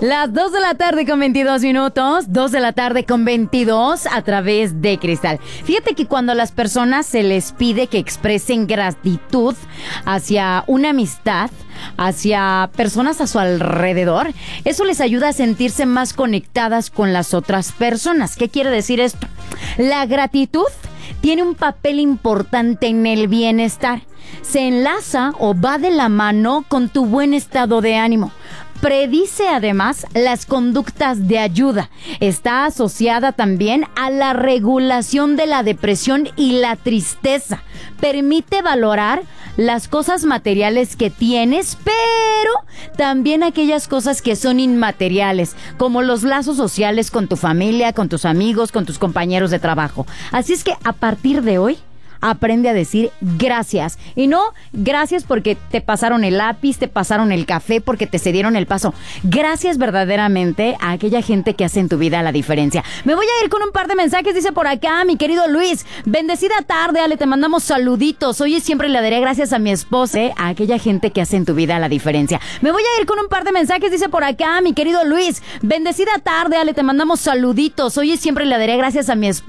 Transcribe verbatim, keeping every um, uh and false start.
Las dos de la tarde con veintidós minutos, dos de la tarde con veintidós a través de Cristal. Fíjate que cuando a las personas se les pide que expresen gratitud hacia una amistad, hacia personas a su alrededor, eso les ayuda a sentirse más conectadas con las otras personas. ¿Qué quiere decir esto? La gratitud tiene un papel importante en el bienestar. Se enlaza o va de la mano con tu buen estado de ánimo. Predice además las conductas de ayuda. Está asociada también a la regulación de la depresión y la tristeza. Permite valorar las cosas materiales que tienes, pero también aquellas cosas que son inmateriales, como los lazos sociales con tu familia, con tus amigos, con tus compañeros de trabajo. Así es que a partir de hoy, aprende a decir gracias. Y no gracias porque te pasaron el lápiz, te pasaron el café, porque te cedieron el paso. Gracias verdaderamente a aquella gente que hace en tu vida la diferencia. Me voy a ir con un par de mensajes. Dice por acá mi querido Luis: bendecida tarde, Ale, te mandamos saluditos. Hoy y siempre le daré gracias a mi esposa, ¿eh? A aquella gente que hace en tu vida la diferencia. Me voy a ir con un par de mensajes. Dice por acá mi querido Luis: bendecida tarde, Ale, te mandamos saluditos. Hoy y siempre le daré gracias a mi esposa.